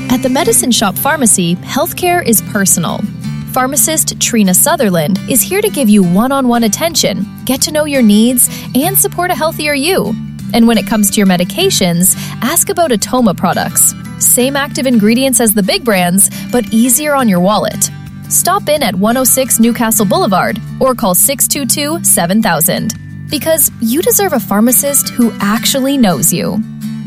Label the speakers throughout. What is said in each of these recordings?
Speaker 1: At the Medicine Shop Pharmacy, healthcare is personal. Pharmacist Trina Sutherland is here to give you one-on-one attention, get to know your needs, and support a healthier you. And when it comes to your medications, ask about Atoma products. Same active ingredients as the big brands, but easier on your wallet. Stop in at 106 Newcastle Boulevard or call 622-7000. Because you deserve a pharmacist who actually knows you.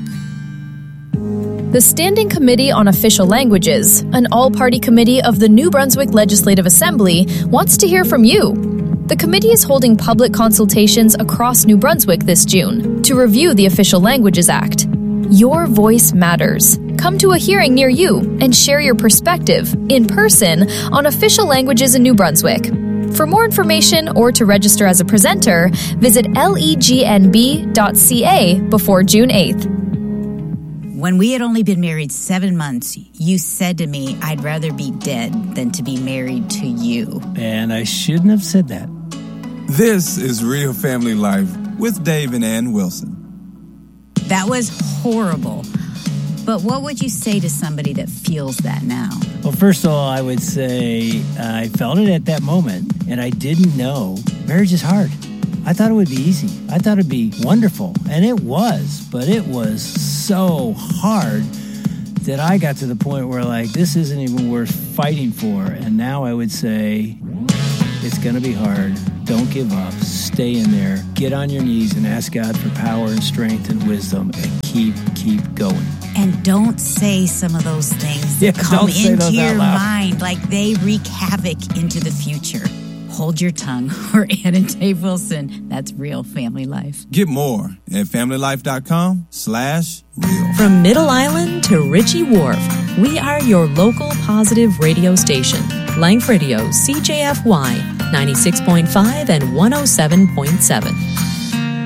Speaker 1: The Standing Committee on Official Languages, an all-party committee of the New Brunswick Legislative Assembly, wants to hear from you. The committee is holding public consultations across New Brunswick this June to review the Official Languages Act. Your voice matters. Come to a hearing near you and share your perspective, in person, on official languages in New Brunswick. For more information or to register as a presenter, visit legnb.ca before June 8th.
Speaker 2: When we had only been married 7 months, you said to me, I'd rather be dead than to be married to you.
Speaker 3: And I shouldn't have said that.
Speaker 4: This is Real Family Life with Dave and Ann Wilson.
Speaker 2: That was horrible. But what would you say to somebody that feels that now?
Speaker 3: Well, first of all, I would say I felt it at that moment, and I didn't know. Marriage is hard. I thought it would be easy. I thought it'd be wonderful, and it was, but it was so hard that I got to the point where, like, this isn't even worth fighting for. And now I would say, it's going to be hard. Don't give up. Stay in there. Get on your knees and ask God for power and strength and wisdom, and keep going.
Speaker 2: And don't say some of those things that come into your mind like they wreak havoc into the future. Hold your tongue. We're Ann and Dave Wilson. That's Real Family Life.
Speaker 4: Get more at familylife.com/real.
Speaker 5: From Middle Island to Ritchie Wharf, we are your local positive radio station. Life Radio, CJFY, 96.5 and 107.7.